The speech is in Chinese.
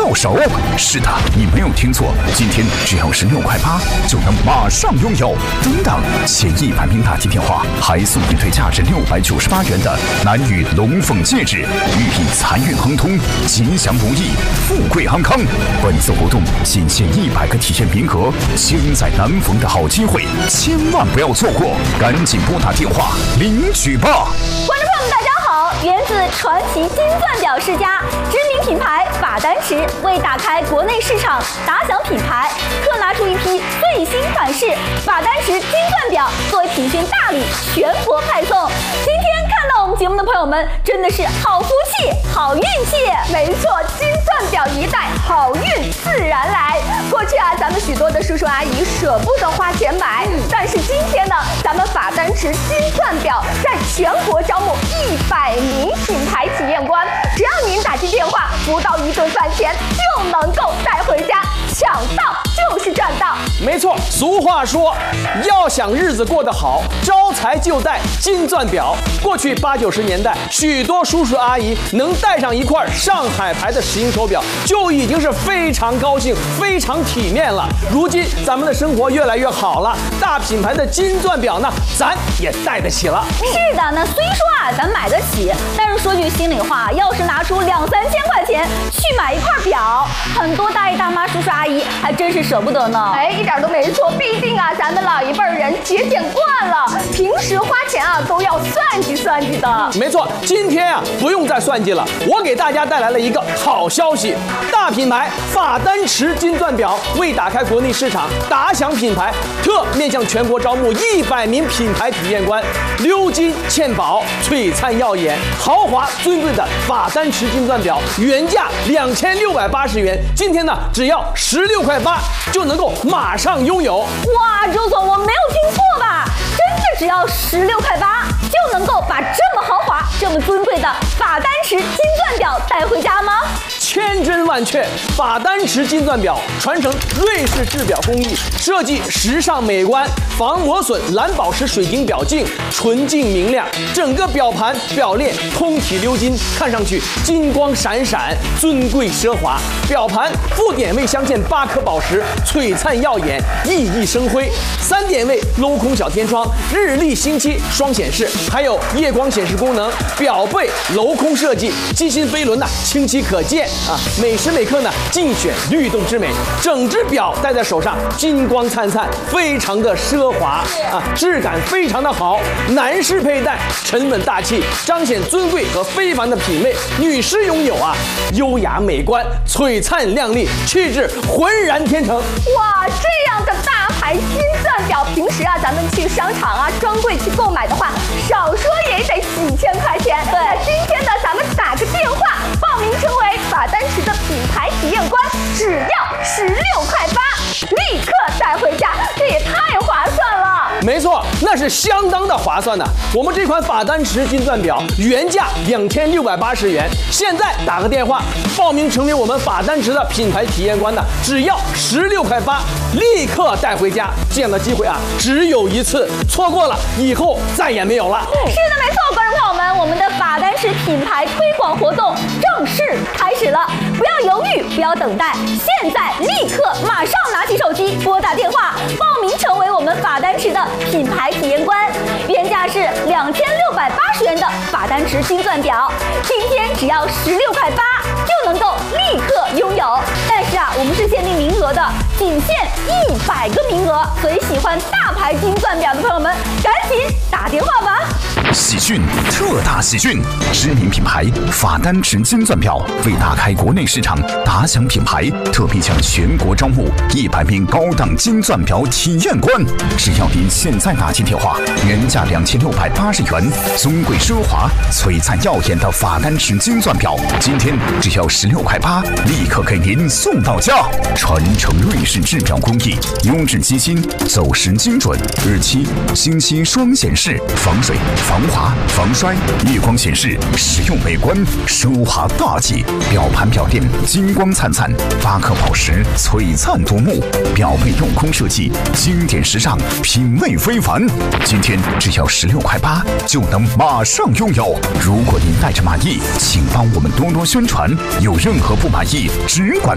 到手。是的，你没有听错，今天只要16.8块就能马上拥有。等等，前100名打进电话还送一对价值698元的男女龙凤戒指，寓意财运亨通、吉祥如意、富贵安康。本次活动仅限100个体验名额，千载难逢的好机会，千万不要错过，赶紧拨打电话领取吧！ 观众朋友们，大家好！源自传奇金钻表世家知名品牌法丹池为打开国内市场打响品牌，特拿出一批最新款式法丹池金钻表作为品宣大礼全国派送。今天看到我们节目的朋友们，真的是好福气、好运气。没错，金钻表一戴，好运自然来。过去咱们许多的叔叔阿姨舍不得花钱买，但是今天呢，咱们法丹池金钻表在全国招募100名品牌体验官，只要您打进电话，不到1顿饭钱就能够带回家，抢到就是赚到。 没错，俗话说，要想日子过得好，招财就戴金钻表。过去80、90年代，许多叔叔阿姨能戴上一块上海牌的石英手表，就已经是非常高兴、非常体面了。如今咱们的生活越来越好了，大品牌的金钻表呢，咱也戴得起了。 是的，那虽说咱买得起，但是说句心里话，要是拿出2、3千块钱去买一块表，很多大爷大妈、叔叔阿姨还真是舍不得呢。一点都没错，毕竟咱们老一辈人节俭惯了，平时花钱都要算计算计的。 没错，今天不用再算计了，我给大家带来了一个好消息，大品牌法丹池金钻表为打开国内市场打响品牌，特面向全国招募100名品牌体验官，鎏金嵌宝，璀璨耀眼，豪华尊贵的法丹池金钻表，原价2680元，今天呢只要16.8块就能够马上拥有。 哇，周总，我没有听错吧？真的只要16.8块就能够把这么豪华、这么尊贵的法丹池金钻表带回家吗？ 千真万确，法丹池金钻表传承瑞士制表工艺，设计时尚美观，防磨损蓝宝石水晶表镜，纯净明亮，整个表盘表链通体鎏金，看上去金光闪闪，尊贵奢华。表盘副点位镶嵌8颗宝石，璀璨耀眼，熠熠生辉。3点位镂空小天窗，日历星期双显示，还有夜光显示功能。表背镂空设计，机芯飞轮清晰可见。每时每刻呢尽显律动之美，整只表戴在手上金光灿灿，非常的奢华质感非常的好。男士佩戴沉稳大气，彰显尊贵和非凡的品味；女士拥有优雅美观，璀璨亮丽，气质浑然天成。 哇，这样的大牌金钻表，平时咱们去商场专柜去购买的话，少说也得几千块钱。对，今天呢，咱们打个电话报名成为法丹池的品牌体验官，只要16.8块，立刻带回家，这也太划算了。 没错，那是相当的划算的。我们这款法丹池金钻表原价2680元，现在打个电话报名成为我们法丹池的品牌体验官呢，只要16.8块，立刻带回家。这样的机会只有一次，错过了以后再也没有了。 是的，没错，观众朋友们，我们的法丹池品牌推广活动正式开始了，不要犹豫，不要等待，现在立刻马上拿起手机拨打电话报名成为我们法丹池的品牌体验官。原价是2680元的法丹池金钻表，今天只要16.8块就能够立刻拥有。但是我们是限定名额的，仅限100个名额，所以喜欢大牌金钻表的朋友们，赶紧打电话吧。 喜讯，特大喜讯！知名品牌法丹池金钻表为打开国内市场打响品牌，特别向全国招募100名高档金钻表体验官。只要您现在打进电话，原价2680元，尊贵奢华、璀璨耀眼的法丹池金钻表，今天只要16.8块，立刻给您送到家。传承瑞士制表工艺，优质机芯，走时精准，日期、星期双显示，防水、防滑、防摔，夜光显示，实用美观，奢华大气。表盘表垫金光灿灿，8颗宝石璀璨夺目，表背镂空设计，经典时尚，品味非凡。今天只要16.8块就能马上拥有。如果您带着满意，请帮我们多多宣传。有任何不满意，只管